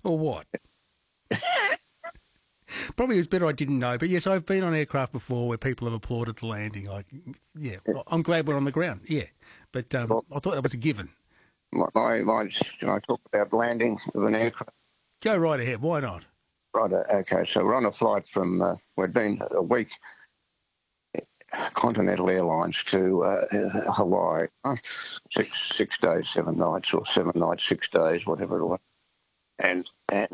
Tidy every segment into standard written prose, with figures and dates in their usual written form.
Or what? Probably it was better I didn't know. But yes, I've been on aircraft before where people have applauded the landing. Like, yeah, I'm glad we're on the ground. Yeah. But I thought that was a given. Can I talk about landing of an aircraft? Go right ahead. Why not? Right, okay. So we're on a flight from, we'd been a week, Continental Airlines to Hawaii. 6 days, 7 nights, or 7 nights, 6 days, whatever it was. And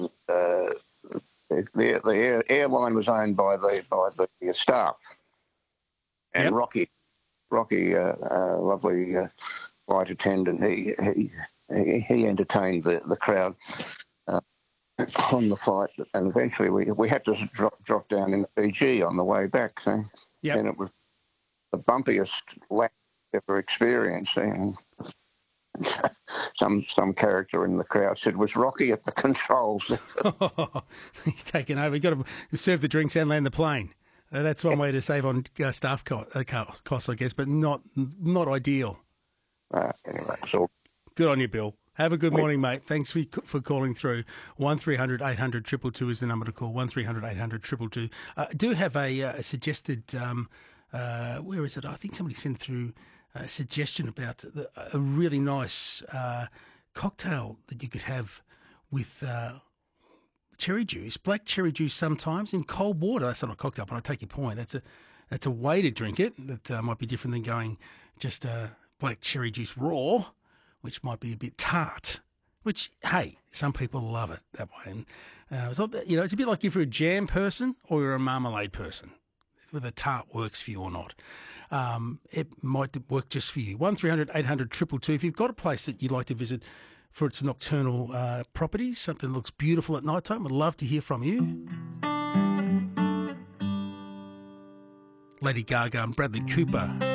the airline was owned by the staff. And Yep. Rocky, lovely flight attendant, he entertained the crowd on the flight, and eventually we had to drop down in Fiji on the way back. So, Yep. and it was the bumpiest lap ever experienced. And some character in the crowd said, "Was Rocky at the controls?" He's taken over. You've got to serve the drinks and land the plane. That's one way to save on staff costs, I guess, but not ideal. Anyway, so good on you, Bill. Have a good morning, mate. Thanks for calling through. 1300 800 222 is the number to call. 1300 800 222. Do have a suggested. Where is it? I think somebody sent through a suggestion about a really nice cocktail that you could have with cherry juice, black cherry juice sometimes in cold water. That's not a cocktail, but I take your point. That's a way to drink it that might be different than going just black cherry juice raw, which might be a bit tart. Which, hey, some people love it that way. And so, it's a bit like if you're a jam person or you're a marmalade person, whether tart works for you or not. It might work just for you. 1300 800 222. If you've got a place that you'd like to visit for its nocturnal properties, something that looks beautiful at night time, I'd love to hear from you. Lady Gaga and Bradley Cooper.